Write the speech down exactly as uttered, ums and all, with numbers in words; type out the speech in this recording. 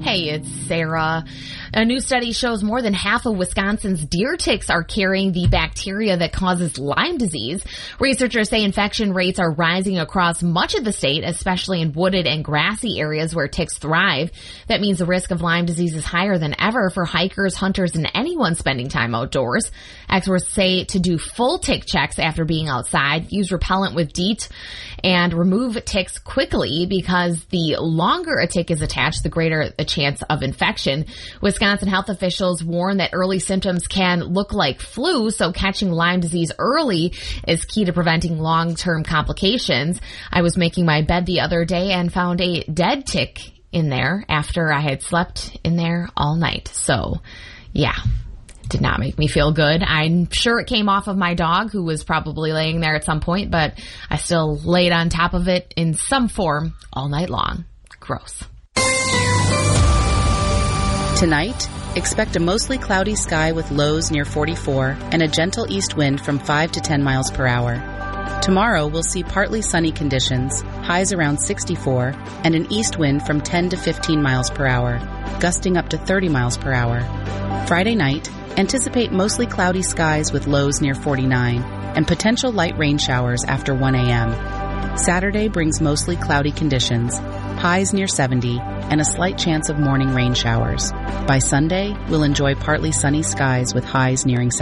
Hey, it's Sarah. A new study shows more than half of Wisconsin's deer ticks are carrying the bacteria that causes Lyme disease. Researchers say infection rates are rising across much of the state, especially in wooded and grassy areas where ticks thrive. That means the risk of Lyme disease is higher than ever for hikers, hunters, and anyone spending time outdoors. Experts say to do full tick checks after being outside, use repellent with DEET, and remove ticks quickly because the longer a tick is attached, the greater the chance of infection. Wisconsin health officials warn that early symptoms can look like flu, so catching Lyme disease early is key to preventing long-term complications. I was making my bed the other day and found a dead tick in there after I had slept in there all night. So, yeah. Did not make me feel good. I'm sure it came off of my dog, who was probably laying there at some point, but I still laid on top of it in some form all night long. Gross. Tonight, expect a mostly cloudy sky with lows near forty-four and a gentle east wind from five to ten miles per hour. Tomorrow, we'll see partly sunny conditions, highs around sixty-four, and an east wind from ten to fifteen miles per hour, gusting up to thirty miles per hour. Friday night, anticipate mostly cloudy skies with lows near forty-nine and potential light rain showers after one a.m. Saturday brings mostly cloudy conditions, highs near seventy, and a slight chance of morning rain showers. By Sunday, we'll enjoy partly sunny skies with highs nearing